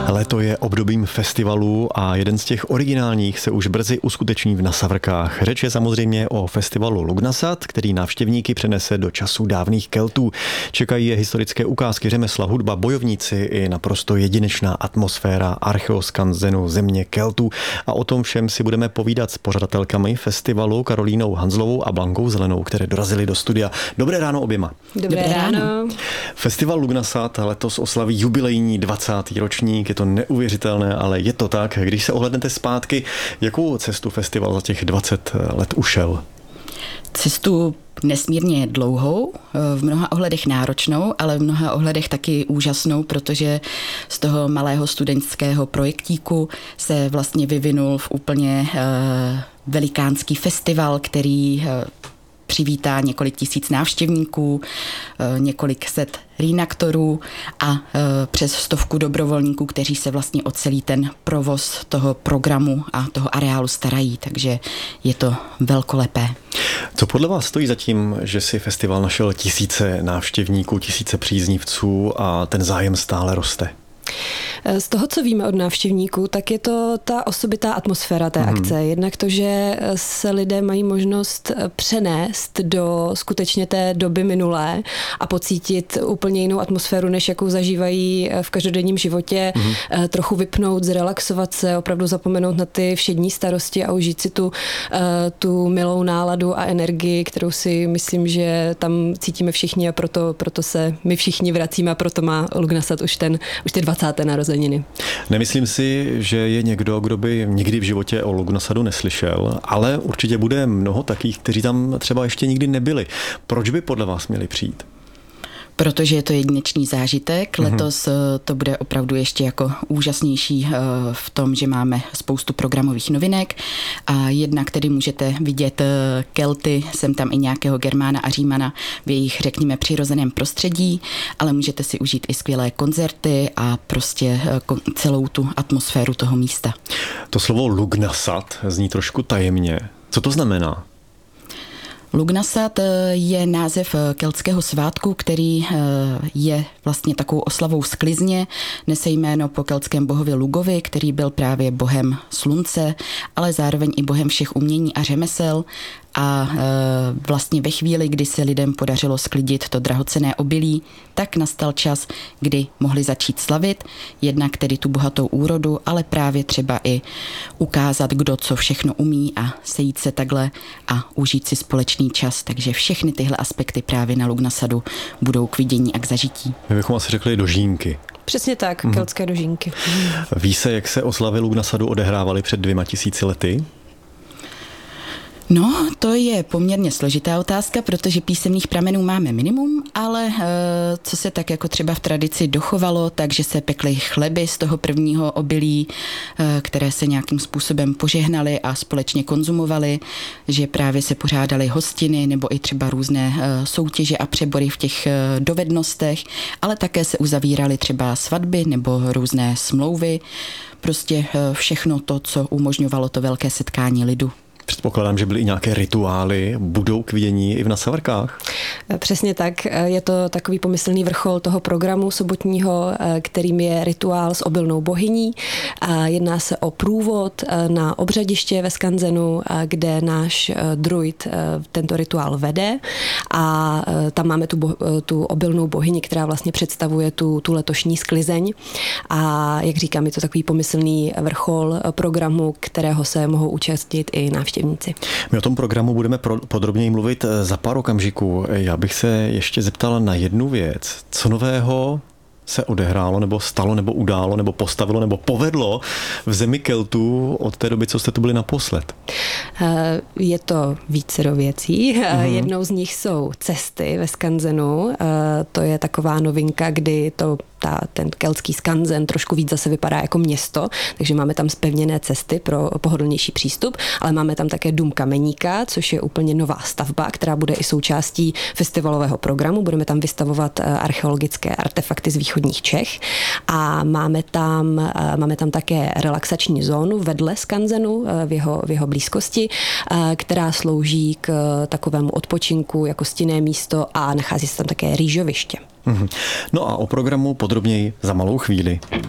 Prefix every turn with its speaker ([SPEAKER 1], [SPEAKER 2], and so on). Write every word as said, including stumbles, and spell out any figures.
[SPEAKER 1] Léto je obdobím festivalů a jeden z těch originálních se už brzy uskuteční v Nasavrkách. Řeč je samozřejmě o festivalu Lugnasad, který návštěvníky přenese do časů dávných Keltů. Čekají je historické ukázky řemesla, hudba, bojovníci i naprosto jedinečná atmosféra archeoskanzenu země Keltů. A o tom všem si budeme povídat s pořadatelkami festivalu Karolínou Hanzlovou a Blankou Zelenou, které dorazily do studia. Dobré ráno oběma.
[SPEAKER 2] Dobré, Dobré ráno.
[SPEAKER 1] Festival Lugnasad letos oslaví jubilejní dvacátý ročník. Je to neuvěřitelné, ale je to tak. Když se ohlédnete zpátky, jakou cestu festival za těch dvacet let ušel?
[SPEAKER 2] Cestu nesmírně dlouhou, v mnoha ohledech náročnou, ale v mnoha ohledech taky úžasnou, protože z toho malého studentského projektíku se vlastně vyvinul v úplně velikánský festival, který přivítá několik tisíc návštěvníků, několik set reenaktorů a přes stovku dobrovolníků, kteří se vlastně o celý ten provoz toho programu a toho areálu starají, takže je to velkolepé.
[SPEAKER 1] Co podle vás stojí za tím, že si festival našel tisíce návštěvníků, tisíce příznivců a ten zájem stále roste?
[SPEAKER 3] Z toho, co víme od návštěvníků, tak je to ta osobitá atmosféra té akce. Hmm. Jednak to, že se lidé mají možnost přenést do skutečně té doby minulé a pocítit úplně jinou atmosféru, než jakou zažívají v každodenním životě. Hmm. Trochu vypnout, zrelaxovat se, opravdu zapomenout na ty všední starosti a užít si tu, tu milou náladu a energii, kterou si myslím, že tam cítíme všichni a proto, proto se my všichni vracíme a proto má Lugnasad už, ten, už ty dvacáté narozeniny.
[SPEAKER 1] Nemyslím si, že je někdo, kdo by nikdy v životě o Lugnasadu neslyšel, ale určitě bude mnoho takých, kteří tam třeba ještě nikdy nebyli. Proč by podle vás měli přijít?
[SPEAKER 2] Protože je to jedinečný zážitek. Letos to bude opravdu ještě jako úžasnější v tom, že máme spoustu programových novinek a jednak tedy můžete vidět Kelty, jsem tam i nějakého Germána a Římana v jejich, řekněme, přirozeném prostředí, ale můžete si užít i skvělé koncerty a prostě celou tu atmosféru toho místa.
[SPEAKER 1] To slovo Lugnasad zní trošku tajemně. Co to znamená?
[SPEAKER 2] Lugnasad je název keltského svátku, který je vlastně takovou oslavou sklizně, nese jméno po keltském bohovi Lugovi, který byl právě bohem slunce, ale zároveň i bohem všech umění a řemesel. A vlastně ve chvíli, kdy se lidem podařilo sklidit to drahocenné obilí, tak nastal čas, kdy mohli začít slavit, jednak tedy tu bohatou úrodu, ale právě třeba i ukázat, kdo co všechno umí a sejít se takhle a užít si společný čas. Takže všechny tyhle aspekty právě na Lugnasadu budou k vidění a k zažití.
[SPEAKER 1] My bychom asi řekli dožínky.
[SPEAKER 3] Přesně tak, mm. keltské dožínky.
[SPEAKER 1] Ví se, jak se oslavy Lugnasadu odehrávaly před dvěma tisíci lety?
[SPEAKER 2] No, to je poměrně složitá otázka, protože písemných pramenů máme minimum, ale co se tak jako třeba v tradici dochovalo, takže se pekly chleby z toho prvního obilí, které se nějakým způsobem požehnaly a společně konzumovaly, že právě se pořádaly hostiny nebo i třeba různé soutěže a přebory v těch dovednostech, ale také se uzavíraly třeba svatby nebo různé smlouvy, prostě všechno to, co umožňovalo to velké setkání lidu.
[SPEAKER 1] Předpokládám, že byly i nějaké rituály, budou k vidění i v Nasavrkách.
[SPEAKER 3] Přesně tak. Je to takový pomyslný vrchol toho programu sobotního, kterým je rituál s obilnou bohyní. Jedná se o průvod na obřadiště ve skanzenu, kde náš druid tento rituál vede a tam máme tu, bo, tu obilnou bohyni, která vlastně představuje tu, tu letošní sklizeň. A jak říkám, je to takový pomyslný vrchol programu, kterého se mohou účastnit i návštěvníci.
[SPEAKER 1] My o tom programu budeme podrobněji mluvit za pár okamžiků. Já bych se ještě zeptal na jednu věc. Co nového se odehrálo, nebo stalo, nebo událo, nebo postavilo, nebo povedlo v zemi Keltů od té doby, co jste tu byli naposled?
[SPEAKER 3] Je to vícero věcí. Mm-hmm. Jednou z nich jsou cesty ve skanzenu. To je taková novinka, kdy to ta, ten keltský skanzen trošku víc zase vypadá jako město, takže máme tam zpevněné cesty pro pohodlnější přístup, ale máme tam také dům Kameníka, což je úplně nová stavba, která bude i součástí festivalového programu. Budeme tam vystavovat archeologické artefakty z východních Čech a máme tam, máme tam také relaxační zónu vedle skanzenu v jeho, v jeho blízkosti, která slouží k takovému odpočinku jako stinné místo a nachází se tam také rýžoviště.
[SPEAKER 1] No a o programu podrobněji za malou chvíli.